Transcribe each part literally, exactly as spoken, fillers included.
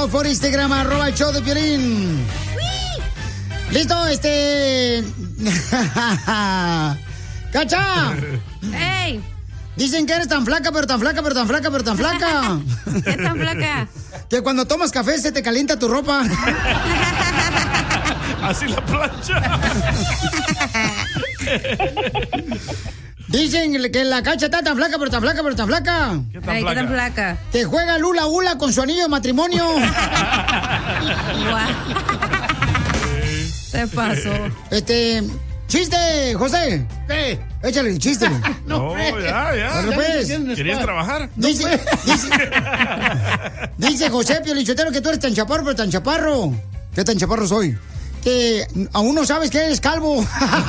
voz por Instagram, arroba el show de Piolín. ¿Listo? Este... ¡Cacha! ¡Ey! Dicen que eres tan flaca, pero tan flaca, pero tan flaca, pero tan flaca. ¿Qué tan flaca? Que cuando tomas café se te calienta tu ropa. Así la plancha. Dicen que la Cacha está tan flaca, pero tan flaca, pero tan flaca. ¿Qué tan, Ay, flaca? ¿Qué tan flaca? Que juega Lula Ula con su anillo de matrimonio. Se pasó. Este... ¡Chiste, José! ¿Qué? Échale, chiste. No, ya, ya. Pues, ¿Querías trabajar? Dice, dice, dice José Piolichotero que tú eres tan chaparro, pero tan chaparro. ¿Qué tan chaparro soy? Que aún no sabes que eres calvo.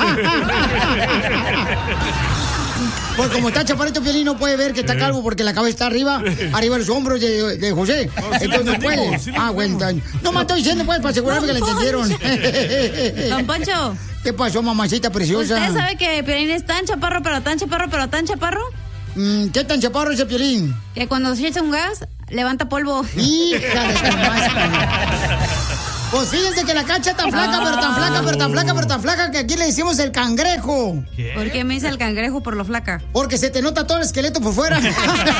Pues como está chaparrito, Piolín no puede ver que está calvo porque la cabeza está arriba, arriba de los hombros de, de José. No, sí entonces no puede. sí ah, bueno. No me estoy diciendo, pues, para asegurarme que le entendieron. Don Poncho. ¿Qué pasó, mamacita preciosa? ¿Usted sabe que Piolín es tan chaparro, pero tan chaparro, pero tan chaparro? Mm, ¿Qué tan chaparro es el Piolín? Que cuando se echa un gas, levanta polvo. Hija de tu madre. Pues fíjense que la Cacha es tan flaca, pero tan flaca, pero tan flaca, pero tan flaca que aquí le decimos el cangrejo. ¿Qué? ¿Por qué me dice el cangrejo por lo flaca? Porque se te nota todo el esqueleto por fuera. eh,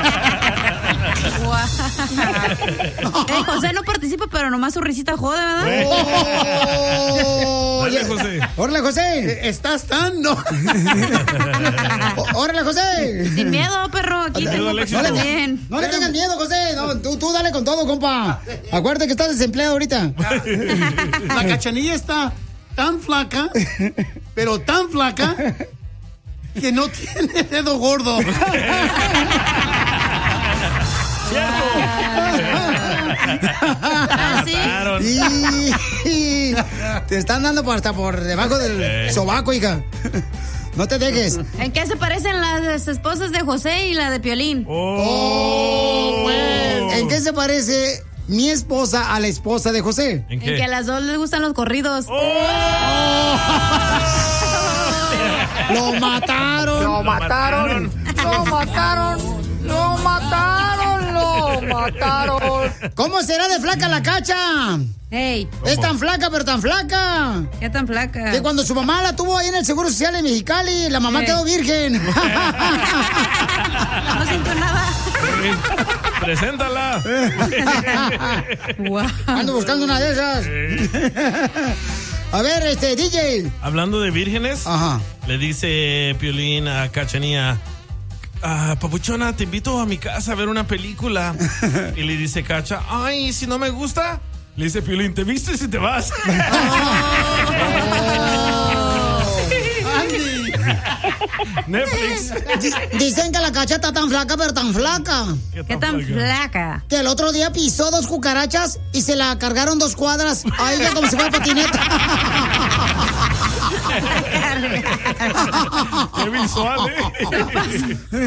José no participa, pero nomás su risita jode, ¿verdad? Oh, Dale, José. ¡Órale, José! ¿Estás tan? No. ¡Órale, José! Sin miedo, perro. Aquí tengo al éxito. No le, también. no le tengas miedo, José. No, tú, tú dale con todo, compa. Acuérdate que estás desempleado ahorita. La Cachanilla está tan flaca, pero tan flaca, que no tiene dedo gordo. ¿Ah, sí? Y te están dando por- hasta por debajo del sobaco, hija. No te dejes. ¿En qué se parecen las esposas de José y la de Piolín? Oh, bueno. ¿En qué se parece mi esposa a la esposa de José? ¿En En qué? que a las dos les gustan los corridos. ¡Lo mataron! Lo mataron, lo mataron, lo mataron, lo mataron. ¿Cómo será de flaca la Cacha? Ey, Es tan flaca, pero tan flaca. ¿qué tan flaca? Que cuando su mamá la tuvo ahí en el Seguro Social de Mexicali, la mamá Sí. quedó virgen. No siento nada. Preséntala. Wow. Ando buscando una de esas. A ver, este, D J. Hablando de vírgenes, Ajá. le dice Piolín a Cachanía, ah, papuchona, te invito a mi casa a ver una película. Y le dice Cacha, ay, si no me gusta, le dice Piolín, te vistes y te vas. Netflix. Di- Dicen que la Cacha está tan flaca, pero tan flaca. ¿Qué tan flaca? Que el otro día pisó dos cucarachas y se la cargaron dos cuadras a ella como si fuera patineta. Qué visual, ¿eh?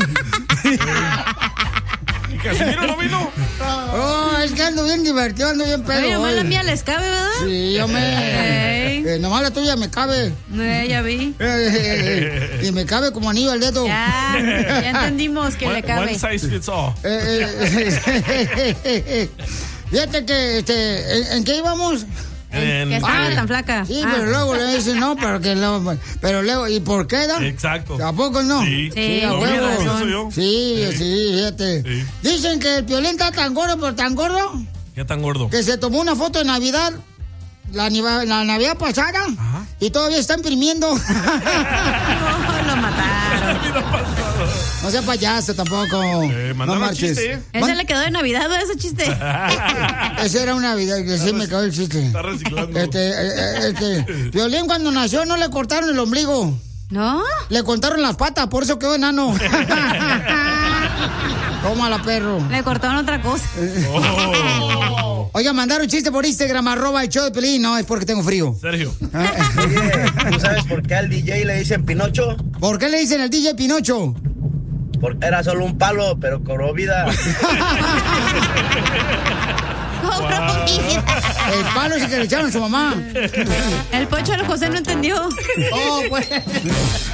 ¿Y Casimiro no vino? Oh, es que ando bien divertido, ando bien pedo. Oye, nomás hoy. la mía les cabe, ¿verdad? Sí, yo me... Ey. Eh, nomás la tuya me cabe. Eh, ya vi. Eh, y me cabe como anillo al dedo. Ya, ya entendimos que One, le cabe. one size fits all. Eh, eh, Fíjate que, este, ¿en, en qué íbamos? En- Que estaba Ah, tan flaca. Sí, Ah. pero luego le dicen no, pero que no, pero luego, ¿y por qué, da? Exacto. ¿A poco no? Sí, Sí, a Lo huevo. mismo razón. pienso yo. Sí, sí, fíjate. Sí. Dicen que el Piolín está tan gordo, pero tan gordo, ¿Qué tan gordo? que se tomó una foto de Navidad, la, niva- la Navidad pasada, y todavía está imprimiendo. Oh, lo mataron. No sea payaso tampoco. Eh, no mandaron marches. chiste, ¿eh? Ese le quedó de Navidad, ¿no? Ese chiste. Ese era una Navidad que sí me quedó el chiste. Está reciclando. Este, eh, eh, este, Piolín cuando nació no le cortaron el ombligo. ¿No? Le cortaron las patas, por eso quedó enano. Tómala, perro. Le cortaron otra cosa. Oh. Oiga, mandaron chiste por Instagram, arroba el show de Piolín. No, es porque tengo frío. Sergio. Oye, ¿tú sabes por qué al D J le dicen Pinocho? ¿Por qué le dicen el D J Pinocho? Porque era solo un palo, pero cobró vida. Cobró vida. El palo ese que le echaron a su mamá. El pocho de José no entendió. Oh, pues.